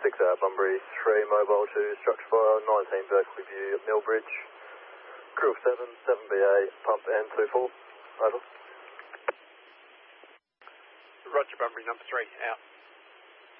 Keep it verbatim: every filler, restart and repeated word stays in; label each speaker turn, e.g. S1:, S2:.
S1: six hour Bunbury three mobile to structure fire, nineteen vertical view at Millbridge. Crew of seven, seven B A, pump N two four, over.
S2: Roger, Bunbury number three, out.